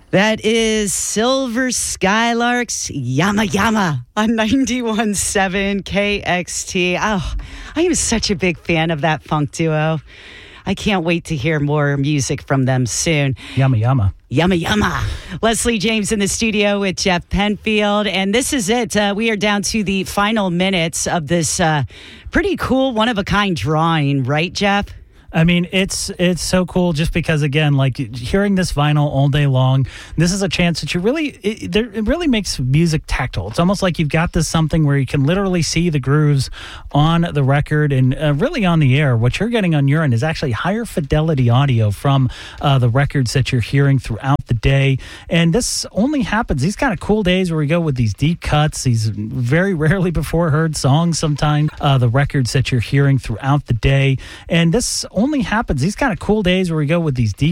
That is Silver Skylarks Yama Yama on 91.7 KXT. Oh, I am such a big fan of that funk duo. I can't wait to hear more music from them soon. Yama Yama. Yama Yama. Leslie James in the studio with Jeff Penfield. And this is it. We are down to the final minutes of this pretty cool one-of-a-kind drawing, right, Jeff? I mean, it's so cool just because, again, like hearing this vinyl all day long, this is a chance that you really, it really makes music tactile. It's almost like you've got this something where you can literally see the grooves on the record and really on the air. What you're getting on your end is actually higher fidelity audio from the records that you're hearing throughout the day. And this only happens, these kind of cool days where we go with these deep cuts, these very rarely before heard songs sometimes, the records that you're hearing throughout the day. And this only happens, these kind of cool days where we go with these deep